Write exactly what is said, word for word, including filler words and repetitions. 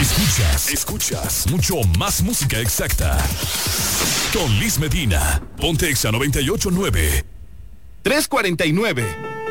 Escuchas, escuchas mucho más música exacta. Con Liz Medina, Ponte Exa noventa y ocho punto nueve. tres cuarenta y nueve.